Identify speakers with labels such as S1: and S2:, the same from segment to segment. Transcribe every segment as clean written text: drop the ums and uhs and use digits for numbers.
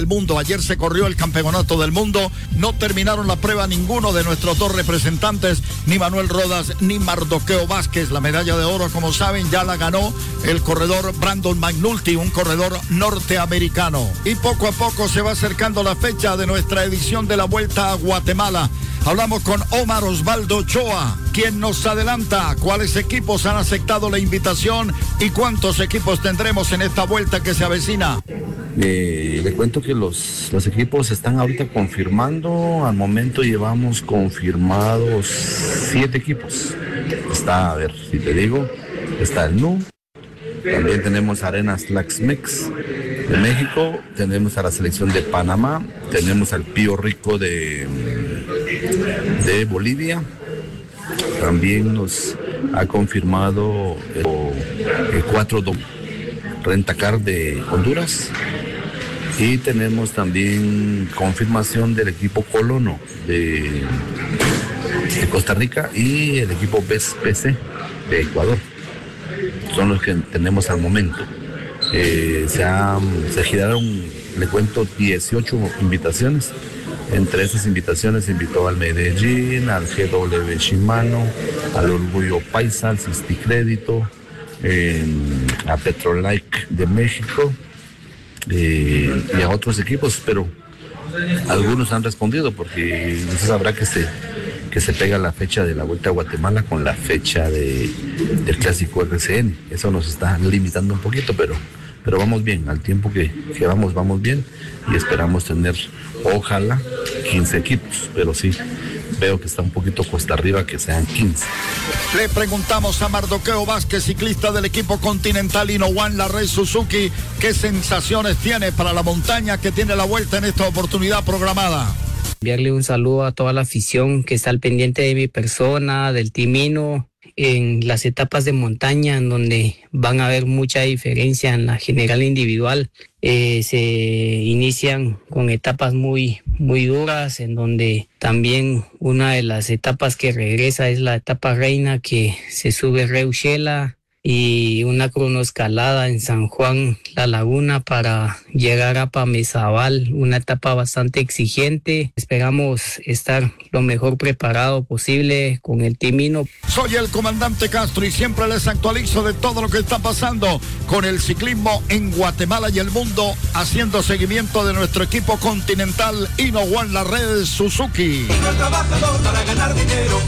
S1: El mundo. Ayer se corrió el campeonato del mundo. No terminaron la prueba ninguno de nuestros dos representantes, ni Manuel Rodas ni Mardoqueo Vázquez. La medalla de oro, como saben, ya la ganó el corredor Brandon McNulty, un corredor norteamericano. Y poco a poco se va acercando la fecha de nuestra edición de la Vuelta a Guatemala. Hablamos con Omar Osvaldo Ochoa, quien nos adelanta cuáles equipos han aceptado la invitación y cuántos equipos tendremos en esta vuelta que se avecina.
S2: Le cuento que los equipos están ahorita confirmando. Al momento llevamos confirmados 7 equipos. Está, a ver si te digo, está el NU, también tenemos Arenas Laxmex de México, tenemos a la selección de Panamá, tenemos al Pío Rico de Bolivia, también nos ha confirmado el 4 Rentacar de Honduras, y tenemos también confirmación del equipo Colono de Costa Rica y el equipo BES-PC de Ecuador. Son los que tenemos al momento. Se giraron, le cuento, 18 invitaciones. Entre esas invitaciones se invitó al Medellín, al GW Shimano, al Orgullo Paisa, al Sisticrédito, a Petrolike de México y a otros equipos, pero algunos han respondido porque no se sabrá que se pega la fecha de la Vuelta a Guatemala con la fecha del Clásico RCN. Eso nos está limitando un poquito, pero vamos bien, al tiempo que vamos bien, y esperamos tener, ojalá, 15 equipos, pero sí, veo que está un poquito cuesta arriba que sean 15.
S1: Le preguntamos a Mardoqueo Vázquez, ciclista del equipo Continental Inowan La Red Suzuki, qué sensaciones tiene para la montaña que tiene la vuelta en esta oportunidad programada.
S3: Enviarle un saludo a toda la afición que está al pendiente de mi persona, del Timino, en las etapas de montaña, en donde van a haber mucha diferencia en la general individual. Se inician con etapas muy duras, en donde también una de las etapas que regresa es la etapa reina, que se sube Reuchela, y una cronoescalada en San Juan La Laguna para llegar a Pamezabal, una etapa bastante exigente. Esperamos estar lo mejor preparado posible con el Timino.
S1: Soy el comandante Castro y siempre les actualizo de todo lo que está pasando con el ciclismo en Guatemala y el mundo, haciendo seguimiento de nuestro equipo Continental Inowan La Red Suzuki.
S4: El trabajador para ganar dinero.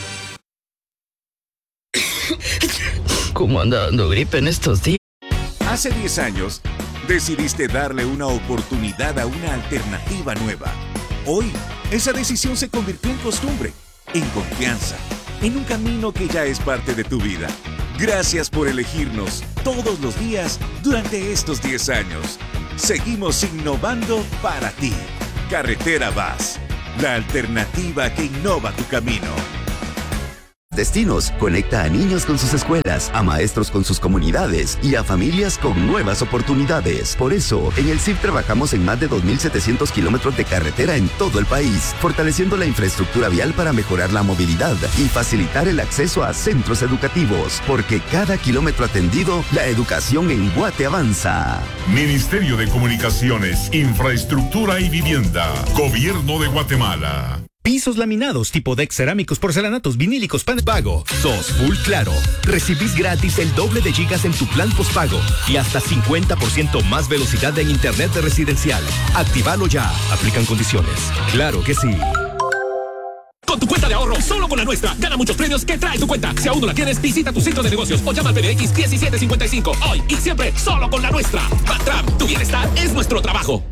S5: ¿Cómo anda dando gripe en estos días?
S6: Hace 10 años, decidiste darle una oportunidad a una alternativa nueva. Hoy, esa decisión se convirtió en costumbre, en confianza, en un camino que ya es parte de tu vida. Gracias por elegirnos todos los días durante estos 10 años. Seguimos innovando para ti. Carretera VAS, la alternativa que innova tu camino.
S7: Destinos conecta a niños con sus escuelas, a maestros con sus comunidades y a familias con nuevas oportunidades. Por eso, en el CIF trabajamos en más de 2.700 kilómetros de carretera en todo el país, fortaleciendo la infraestructura vial para mejorar la movilidad y facilitar el acceso a centros educativos, porque cada kilómetro atendido, la educación en Guate avanza.
S8: Ministerio de Comunicaciones, Infraestructura y Vivienda, Gobierno de Guatemala.
S9: Pisos laminados, tipo deck, cerámicos, porcelanatos, vinílicos, paneles. Pago. Sos Full Claro. Recibís gratis el doble de gigas en tu plan postpago y hasta 50% más velocidad en internet de residencial. Actívalo ya. Aplican condiciones. Claro que sí.
S10: Con tu cuenta de ahorro, solo con la nuestra, gana muchos premios que trae tu cuenta. Si aún no la tienes, visita tu centro de negocios o llama al PBX 1755. Hoy y siempre, solo con la nuestra. Bantrap, tu bienestar es nuestro trabajo.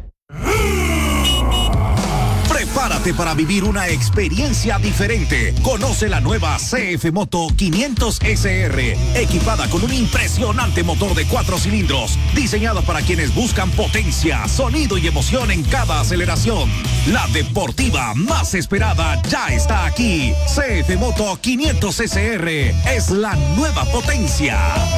S11: Prepárate para vivir una experiencia diferente. Conoce la nueva CF Moto 500 SR, equipada con un impresionante motor de 4 cilindros, diseñada para quienes buscan potencia, sonido y emoción en cada aceleración. La deportiva más esperada ya está aquí. CF Moto 500 SR es la nueva potencia.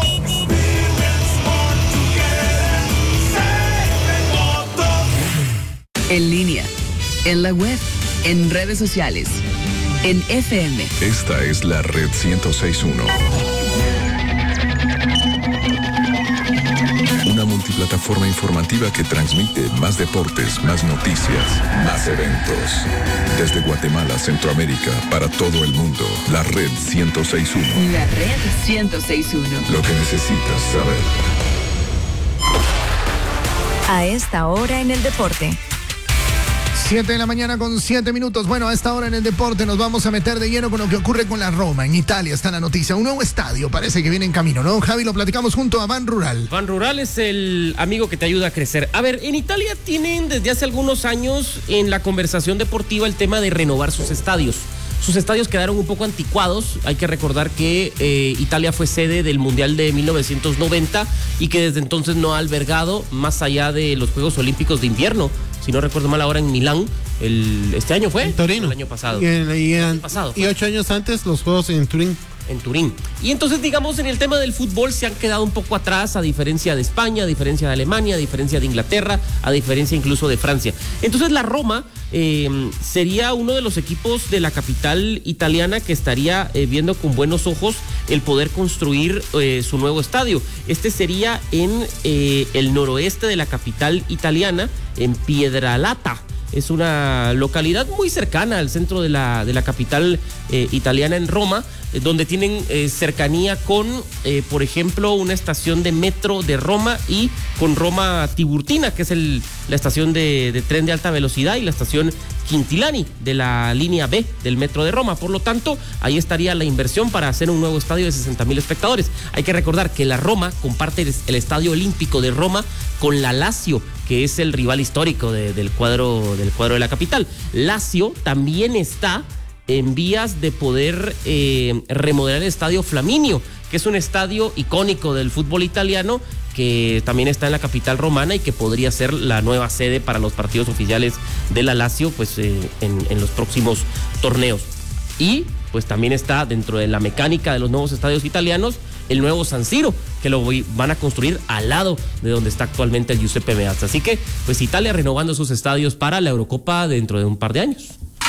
S12: En línea, en la web, en redes sociales, en FM.
S13: Esta es la Red 106.1. Una multiplataforma plataforma informativa que transmite más deportes, más noticias, más eventos. Desde Guatemala, Centroamérica, para todo el mundo, la Red 106.1.
S12: La Red 106.1.
S13: Lo que necesitas saber.
S14: A esta hora en el deporte.
S15: 7 de la mañana con 7 minutos. Bueno, a esta hora en el deporte nos vamos a meter de lleno con lo que ocurre con la Roma. En Italia está la noticia. Un nuevo estadio parece que viene en camino, ¿no? Javi, lo platicamos junto a Ban Rural.
S16: Ban Rural es el amigo que te ayuda a crecer. A ver, en Italia tienen desde hace algunos años en la conversación deportiva el tema de renovar sus estadios. Sus estadios quedaron un poco anticuados. Hay que recordar que Italia fue sede del Mundial de 1990 y que desde entonces no ha albergado, más allá de los Juegos Olímpicos de invierno, si no recuerdo mal, ahora en Milán. ¿Este año fue?
S17: En Torino.
S16: El año pasado.
S17: Y 8 años antes los Juegos en Turín.
S16: En Turín. Y entonces, digamos, en el tema del fútbol se han quedado un poco atrás, a diferencia de España, a diferencia de Alemania, a diferencia de Inglaterra, a diferencia incluso de Francia. Entonces la Roma sería uno de los equipos de la capital italiana que estaría viendo con buenos ojos el poder construir su nuevo estadio. Este sería en el noroeste de la capital italiana, en Pietralata. Es una localidad muy cercana al centro de la capital italiana, en Roma, donde tienen cercanía con, por ejemplo, una estación de metro de Roma y con Roma Tiburtina, que es la estación de tren de alta velocidad, y la estación Quintilani de la línea B del metro de Roma. Por lo tanto, ahí estaría la inversión para hacer un nuevo estadio de 60,000 espectadores. Hay que recordar que la Roma comparte el Estadio Olímpico de Roma con la Lazio, que es el rival histórico del cuadro de la capital. Lazio también está en vías de poder remodelar el Estadio Flaminio, que es un estadio icónico del fútbol italiano, que también está en la capital romana y que podría ser la nueva sede para los partidos oficiales de la Lazio, pues en los próximos torneos. Y pues también está dentro de la mecánica de los nuevos estadios italianos el nuevo San Siro, que lo van a construir al lado de donde está actualmente el Giuseppe Meazza. Así que pues Italia renovando sus estadios para la Eurocopa dentro de un par de años.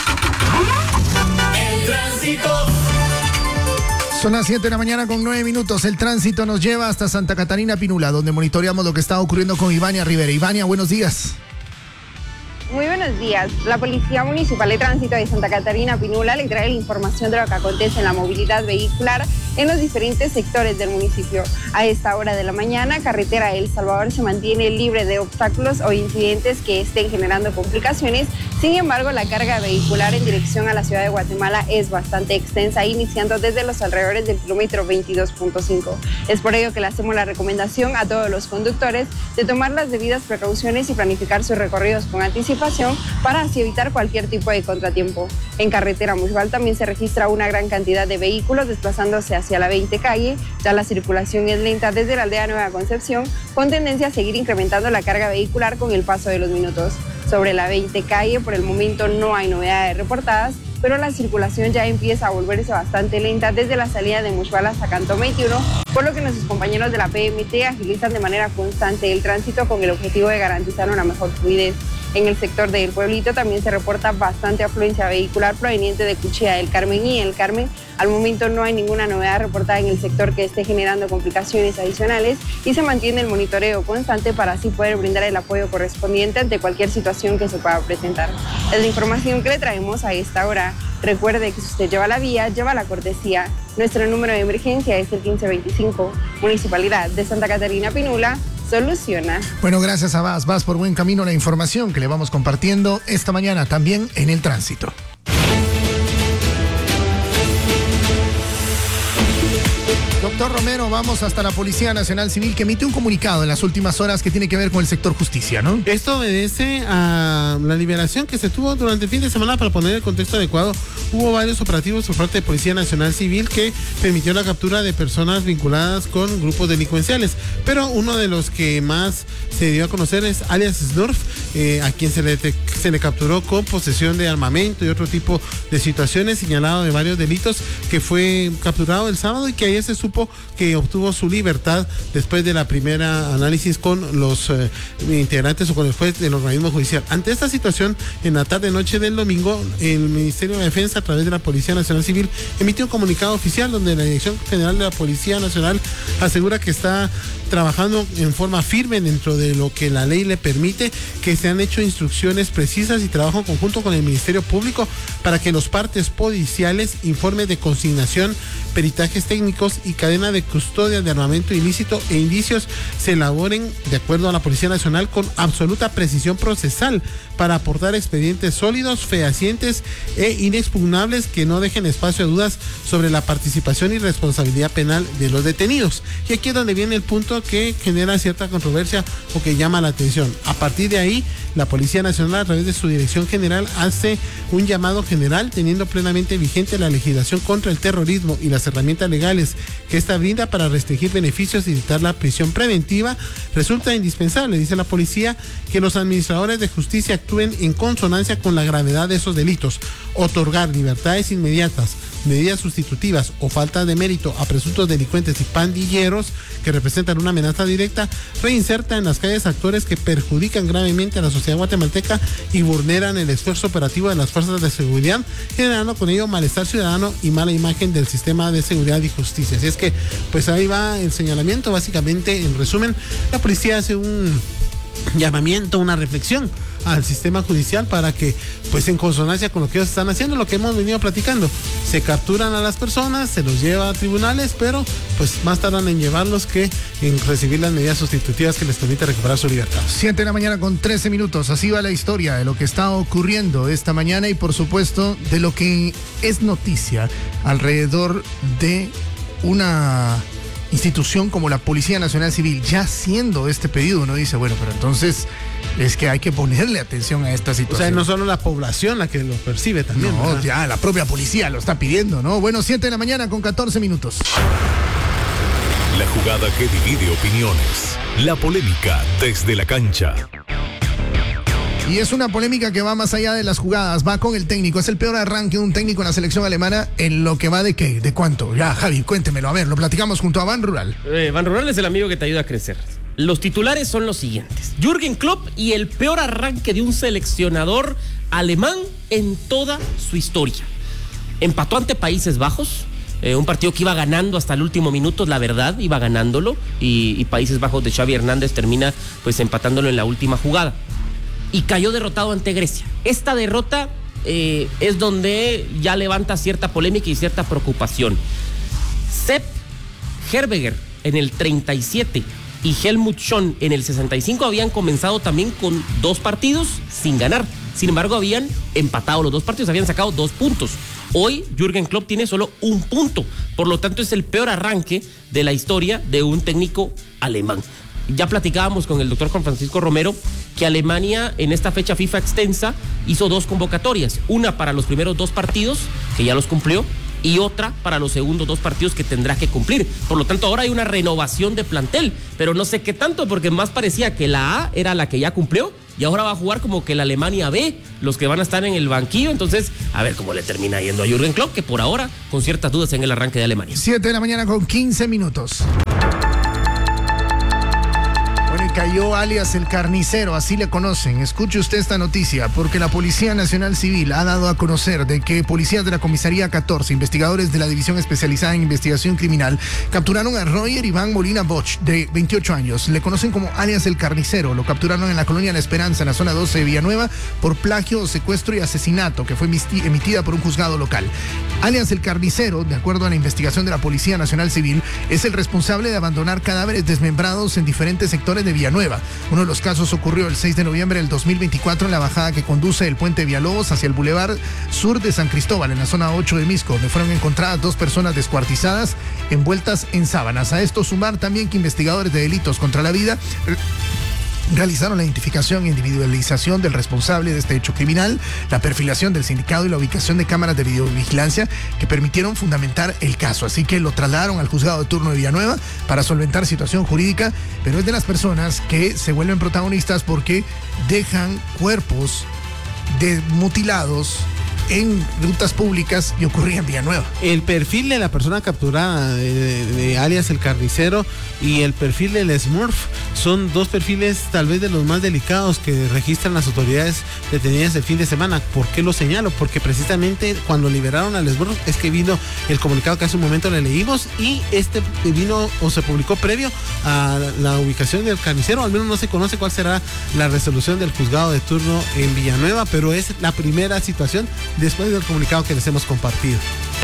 S4: El tránsito.
S15: Son las 7 de la mañana con 9 minutos. El tránsito nos lleva hasta Santa Catarina Pinula, donde monitoreamos lo que está ocurriendo con Ivania Rivera. Ivania, buenos días.
S18: Muy buenos días. La Policía Municipal de Tránsito de Santa Catarina Pinula le trae la información de lo que acontece en la movilidad vehicular en los diferentes sectores del municipio. A esta hora de la mañana, carretera El Salvador se mantiene libre de obstáculos o incidentes que estén generando complicaciones. Sin embargo, la carga vehicular en dirección a la ciudad de Guatemala es bastante extensa, iniciando desde los alrededores del kilómetro 22.5. Es por ello que le hacemos la recomendación a todos los conductores de tomar las debidas precauciones y planificar sus recorridos con anticipación para así evitar cualquier tipo de contratiempo. En carretera municipal también se registra una gran cantidad de vehículos desplazándose hacia la 20 calle. Ya la circulación es lenta desde la aldea Nueva Concepción, con tendencia a seguir incrementando la carga vehicular con el paso de los minutos. Sobre la 20 calle, por el momento no hay novedades reportadas, pero la circulación ya empieza a volverse bastante lenta desde la salida de Muxbal hasta Cantón 21, por lo que nuestros compañeros de la PMT agilizan de manera constante el tránsito con el objetivo de garantizar una mejor fluidez. En el sector del Pueblito también se reporta bastante afluencia vehicular proveniente de Cuchilla del Carmen y El Carmen. Al momento no hay ninguna novedad reportada en el sector que esté generando complicaciones adicionales y se mantiene el monitoreo constante para así poder brindar el apoyo correspondiente ante cualquier situación que se pueda presentar. Es la información que le traemos a esta hora. Recuerde que si usted lleva la vía, lleva la cortesía. Nuestro número de emergencia es el 1525. Municipalidad de Santa Catarina Pinula. Soluciona.
S15: Bueno, gracias a Vas por buen camino la información que le vamos compartiendo esta mañana también en el tránsito. Doctor Romero, vamos hasta la Policía Nacional Civil, que emite un comunicado en las últimas horas que tiene que ver con el sector justicia, ¿no?
S17: Esto obedece a la liberación que se tuvo durante el fin de semana. Para poner el contexto adecuado, hubo varios operativos por parte de Policía Nacional Civil que permitió la captura de personas vinculadas con grupos delincuenciales, pero uno de los que más se dio a conocer es alias Snurf, a quien se se le capturó con posesión de armamento y otro tipo de situaciones, señalado de varios delitos, que fue capturado el sábado y que ayer se supo que obtuvo su libertad después de la primera análisis con los integrantes o con el juez del organismo judicial. Ante esta situación, en la tarde-noche del domingo, el Ministerio de Defensa, a través de la Policía Nacional Civil, emitió un comunicado oficial donde la Dirección General de la Policía Nacional asegura que está trabajando en forma firme dentro de lo que la ley le permite, que se han hecho instrucciones precisas y trabajo en conjunto con el Ministerio Público para que los partes policiales, informes de consignación, peritajes técnicos y cadena de custodia de armamento ilícito e indicios se elaboren de acuerdo a la Policía Nacional con absoluta precisión procesal para aportar expedientes sólidos, fehacientes e inexpugnables que no dejen espacio a dudas sobre la participación y responsabilidad penal de los detenidos. Y aquí es donde viene el punto que genera cierta controversia o que llama la atención. A partir de ahí, la Policía Nacional, a través de su Dirección General, hace un llamado general teniendo plenamente vigente la legislación contra el terrorismo y las herramientas legales que esta brinda para restringir beneficios y evitar la prisión preventiva. Resulta indispensable, dice la policía, que los administradores de justicia actúen en consonancia con la gravedad de esos delitos. Otorgar libertades inmediatas, medidas sustitutivas o falta de mérito a presuntos delincuentes y pandilleros que representan una amenaza directa, reinserta en las calles actores que perjudican gravemente a la sociedad guatemalteca y vulneran el esfuerzo operativo de las fuerzas de seguridad, generando con ello malestar ciudadano y mala imagen del sistema de seguridad y justicia. Así es que, pues ahí va el señalamiento. Básicamente, en resumen, la policía hace un llamamiento, una reflexión al sistema judicial para que, pues en consonancia con lo que ellos están haciendo, lo que hemos venido platicando, se capturan a las personas, se los lleva a tribunales, pero pues más tardan en llevarlos que en recibir las medidas sustitutivas que les permite recuperar su libertad.
S15: 7 de la mañana con 13 minutos, así va la historia de lo que está ocurriendo esta mañana y por supuesto de lo que es noticia alrededor de una institución como la Policía Nacional Civil. Ya haciendo este pedido, uno dice, bueno, pero entonces es que hay que ponerle atención a esta situación.
S17: O sea, no solo la población la que lo percibe también.
S15: No, ya la propia policía lo está pidiendo, ¿no? Bueno, 7 de la mañana con 14 minutos.
S8: La jugada que divide opiniones. La polémica desde la cancha.
S15: Y es una polémica que va más allá de las jugadas, va con el técnico. Es el peor arranque de un técnico en la selección alemana en lo que va de qué, de cuánto. Ya, Javi, cuéntemelo. A ver, lo platicamos junto a Van Rural.
S16: Van Rural es el amigo que te ayuda a crecer. Los titulares son los siguientes: Jürgen Klopp y el peor arranque de un seleccionador alemán en toda su historia. Empató ante Países Bajos, un partido que iba ganando hasta el último minuto, la verdad, iba ganándolo, y Países Bajos de Xavi Hernández termina pues empatándolo en la última jugada. Y cayó derrotado ante Grecia. Esta derrota es donde ya levanta cierta polémica y cierta preocupación. Sepp Herberger en el 37 y Helmut Schön en el 65 habían comenzado también con 2 partidos sin ganar. Sin embargo, habían empatado los 2 partidos, habían sacado 2 puntos. Hoy Jürgen Klopp tiene solo 1 punto. Por lo tanto, es el peor arranque de la historia de un técnico alemán. Ya platicábamos con el doctor Juan Francisco Romero que Alemania en esta fecha FIFA extensa hizo 2 convocatorias. Una para los primeros 2 partidos, que ya los cumplió, y otra para los segundos 2 partidos que tendrá que cumplir. Por lo tanto, ahora hay una renovación de plantel, pero no sé qué tanto, porque más parecía que la A era la que ya cumplió y ahora va a jugar como que la Alemania B, los que van a estar en el banquillo. Entonces, a ver cómo le termina yendo a Jürgen Klopp, que por ahora con ciertas dudas en el arranque de Alemania.
S15: 7 de la mañana con 15 minutos. Cayó alias el carnicero, así le conocen. Escuche usted esta noticia, porque la Policía Nacional Civil ha dado a conocer de que policías de la Comisaría 14, investigadores de la División Especializada en Investigación Criminal, capturaron a Roger Iván Molina Bosch, de 28 años. Le conocen como alias el carnicero. Lo capturaron en la colonia La Esperanza, en la zona 12 de Villanueva, por plagio, secuestro y asesinato, que fue emitida por un juzgado local. Alias el carnicero, de acuerdo a la investigación de la Policía Nacional Civil, es el responsable de abandonar cadáveres desmembrados en diferentes sectores de Villanueva. Uno de los casos ocurrió el 6 de noviembre del 2024 en la bajada que conduce del puente Villalobos hacia el bulevar sur de San Cristóbal, en la zona 8 de Misco, donde fueron encontradas 2 personas descuartizadas envueltas en sábanas. A esto sumar también que investigadores de delitos contra la vida realizaron la identificación e individualización del responsable de este hecho criminal, la perfilación del sindicado y la ubicación de cámaras de videovigilancia que permitieron fundamentar el caso. Así que lo trasladaron al juzgado de turno de Villanueva para solventar situación jurídica, pero es de las personas que se vuelven protagonistas porque dejan cuerpos de mutilados en rutas públicas y ocurría en Villanueva.
S17: El perfil de la persona capturada, de alias el carnicero, y el perfil del Smurf son dos perfiles tal vez de los más delicados que registran las autoridades detenidas el fin de semana. ¿Por qué lo señalo? Porque precisamente cuando liberaron al Smurf es que vino el comunicado que hace un momento le leímos, y este vino o se publicó previo a la ubicación del carnicero. Al menos no se conoce cuál será la resolución del juzgado de turno en Villanueva, pero es la primera situación después del comunicado que les hemos compartido.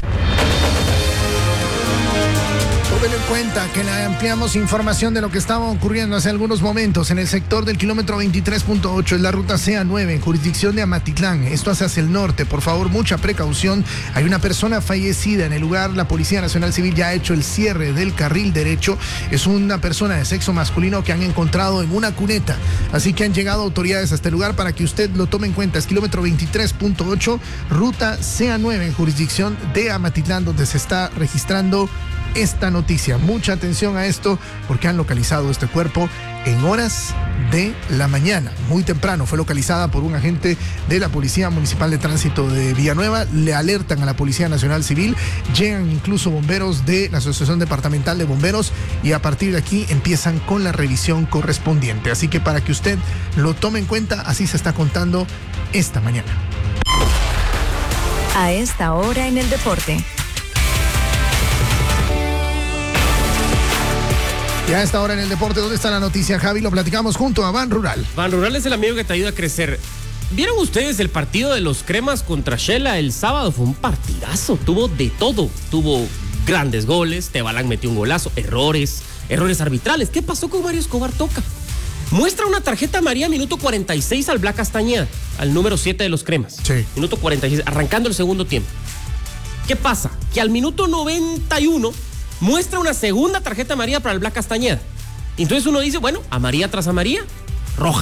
S15: Tomen en cuenta que le ampliamos información de lo que estaba ocurriendo hace algunos momentos en el sector del kilómetro 23.8, en la ruta CA9, en jurisdicción de Amatitlán. Esto hacia el norte. Por favor, mucha precaución. Hay una persona fallecida en el lugar. La Policía Nacional Civil ya ha hecho el cierre del carril derecho. Es una persona de sexo masculino que han encontrado en una cuneta. Así que han llegado autoridades a este lugar para que usted lo tome en cuenta. Es kilómetro 23.8, ruta CA9, en jurisdicción de Amatitlán, donde se está registrando esta noticia. Mucha atención a esto porque han localizado este cuerpo en horas de la mañana. Muy temprano fue localizada por un agente de la Policía Municipal de Tránsito de Villanueva. Le alertan a la Policía Nacional Civil. Llegan incluso bomberos de la Asociación Departamental de Bomberos y a partir de aquí empiezan con la revisión correspondiente. Así que para que usted lo tome en cuenta, así se está contando esta mañana.
S14: A esta hora en el deporte.
S15: Y a esta hora en el deporte, ¿dónde está la noticia, Javi? Lo platicamos junto a Ban Rural.
S16: Ban Rural es el amigo que te ayuda a crecer. ¿Vieron ustedes el partido de los Cremas contra Shela el sábado? Fue un partidazo, tuvo de todo. Tuvo grandes goles, Tebalán metió un golazo, errores arbitrales. ¿Qué pasó con Mario Escobar Toca? Muestra una tarjeta amarilla minuto 46 al Black Castañeda, al número 7 de los Cremas.
S15: Sí.
S16: Minuto 46, arrancando el segundo tiempo. ¿Qué pasa? Que al minuto 91... muestra una segunda tarjeta amarilla para el Black Castañeda. Entonces uno dice, bueno, amarilla tras amarilla, roja.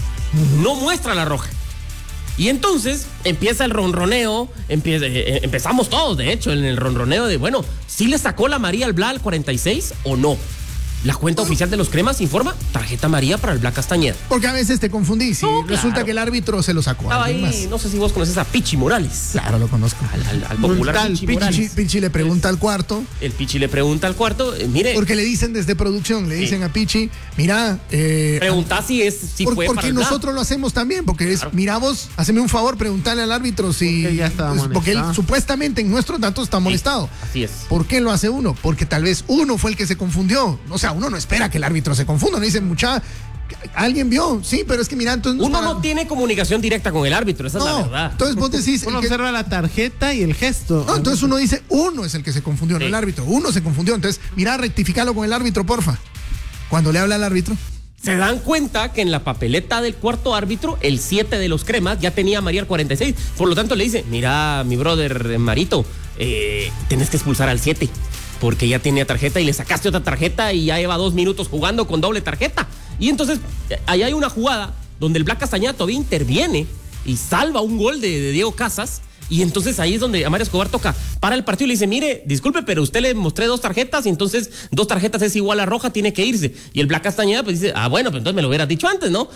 S16: No muestra la roja. Y entonces empieza el ronroneo, empezamos todos, de hecho, en el ronroneo de, bueno, ¿sí le sacó la amarilla al Black al 46 o no? La cuenta oficial de los Cremas informa tarjeta amarilla para el Black Castañeda.
S15: Porque a veces te confundís y resulta
S16: claro
S15: que el árbitro se lo sacó.
S16: Estaba ahí, más. No sé si vos conoces a Pichi Morales.
S15: Claro, lo conozco.
S16: Al popular Pichi Morales.
S15: Pichi le pregunta al cuarto.
S16: El Pichi le pregunta al cuarto, mire.
S15: Porque le dicen desde producción, le dicen a Pichi, mira.
S16: Pregunta si fue
S15: porque nosotros lo hacemos también, porque es, mira vos, haceme un favor, preguntarle al árbitro si.
S17: Porque ya está
S15: porque él supuestamente en nuestros datos está molestado.
S16: Así es.
S15: ¿Por qué lo hace uno? Porque tal vez uno fue el que se confundió. O sea, uno no espera que el árbitro se confunda, no dice mucha. ¿Alguien vio? Sí, pero es que mira, entonces...
S16: Uno no tiene comunicación directa con el árbitro, esa es la verdad.
S15: Entonces vos decís...
S17: Uno observa la tarjeta y el gesto.
S15: No, entonces uno dice, uno es el que se confundió, no el árbitro. Uno se confundió, entonces mira, rectificalo con el árbitro, porfa. Cuando le habla al árbitro...
S16: Se dan cuenta que en la papeleta del cuarto árbitro, el 7 de los Cremas ya tenía a María el 46. Por lo tanto le dice, mira, mi brother Marito, tenés que expulsar al 7. Porque ya tenía tarjeta y le sacaste otra tarjeta y ya lleva 2 minutos jugando con doble tarjeta. Y entonces, ahí hay una jugada donde el Black Castañeda todavía interviene y salva un gol de Diego Casas. Y entonces ahí es donde Mario Escobar Toca para el partido y le dice, mire, disculpe, pero usted le mostré 2 tarjetas y entonces 2 tarjetas es igual a roja, tiene que irse. Y el Black Castañeda pues dice, bueno, pues entonces me lo hubieras dicho antes, ¿no?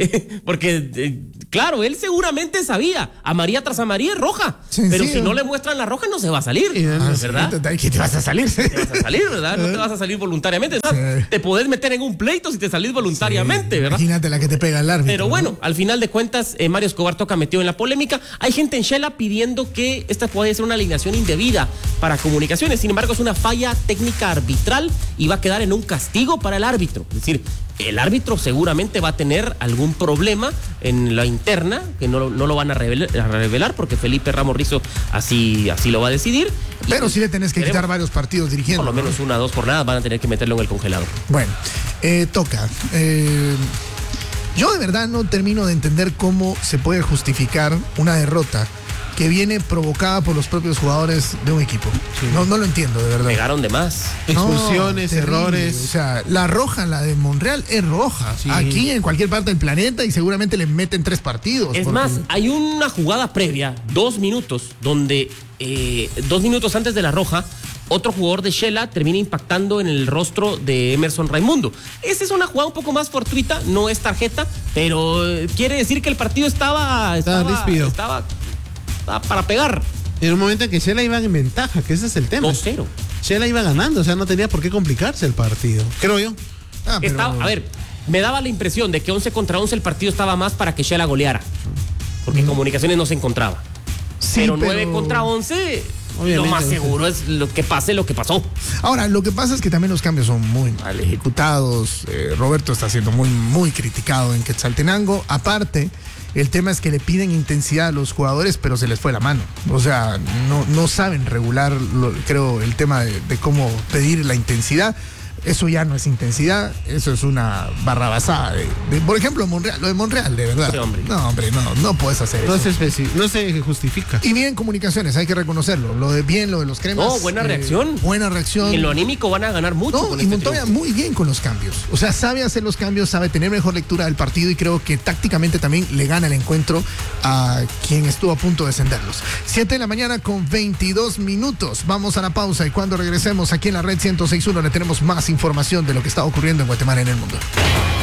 S16: Porque, claro, él seguramente sabía, amarilla tras amarilla es roja, pero si no le muestran la roja no se va a salir, ¿verdad?
S15: ¿Qué te vas a salir?
S16: Te vas a salir, ¿verdad? No te vas a salir voluntariamente. Te podés meter en un pleito si te salís voluntariamente, ¿verdad?
S15: Imagínate la que te pega el árbitro.
S16: Pero bueno, al final de cuentas, Mario Escobar Toca metió en la polémica. Hay gente en Shela pidiendo que esta puede ser una alineación indebida para comunicaciones. Sin embargo, es una falla técnica arbitral y va a quedar en un castigo para el árbitro. Es decir, el árbitro seguramente va a tener algún problema en la interna, que no lo van a revelar porque Felipe Ramos Rizo así lo va a decidir.
S15: Pero sí le tenés que quitar varios partidos dirigiendo.
S16: Por lo menos 1 o 2 jornadas van a tener que meterlo en el congelador.
S15: Bueno, Toca. Yo de verdad no termino de entender cómo se puede justificar una derrota que viene provocada por los propios jugadores de un equipo. Sí. No lo entiendo, de verdad.
S16: Pegaron de más.
S17: Expulsiones, errores.
S15: O sea, la roja, la de Monreal, es roja. Sí. Aquí, en cualquier parte del planeta, y seguramente le meten 3 partidos.
S16: Es más, hay una jugada previa, 2 minutos, donde 2 minutos antes de la roja, otro jugador de Shela termina impactando en el rostro de Emerson Raimundo. Esa es una jugada un poco más fortuita, no es tarjeta, pero quiere decir que el partido estaba
S17: ríspido.
S16: Estaba para pegar.
S17: En un momento en que Shela iba en ventaja, que ese es el tema.
S16: 2-0.
S17: Shela iba ganando, o sea, no tenía por qué complicarse el partido, creo yo.
S16: A ver, me daba la impresión de que 11 contra 11 el partido estaba más para que Shela goleara, porque Comunicaciones no se encontraba.
S15: Sí,
S16: pero 9 contra 11, lo más seguro es lo que que pasó.
S15: Ahora, lo que pasa es que también los cambios son muy mal ejecutados. Roberto está siendo muy criticado en Quetzaltenango. Aparte, el tema es que le piden intensidad a los jugadores, pero se les fue la mano. O sea, no saben regular, creo, el tema de cómo pedir la intensidad. Eso ya no es intensidad, eso es una barrabasada por ejemplo, Monreal, lo de Monreal, de verdad.
S16: Sí, hombre.
S15: No puedes hacer eso.
S17: No se justifica.
S15: Y bien Comunicaciones, hay que reconocerlo. Lo de los cremas.
S16: No, buena reacción.
S15: Buena reacción.
S16: En lo anímico van a ganar mucho.
S15: Y Montoya muy bien con los cambios. O sea, sabe hacer los cambios, sabe tener mejor lectura del partido y creo que tácticamente también le gana el encuentro a quien estuvo a punto de descenderlos. 7 de la mañana con 22 minutos. Vamos a la pausa y cuando regresemos aquí en la Red 106.1 le tenemos más información de lo que está ocurriendo en Guatemala y en el mundo.